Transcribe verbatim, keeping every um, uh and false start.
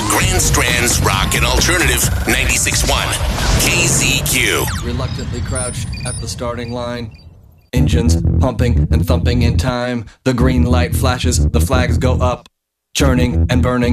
Grand Strand's Rock and Alternative ninety-six point one K Z Q. Reluctantly crouched at the starting line. Engines pumping and thumping in time. The green light flashes, the flags go up. Churning and burning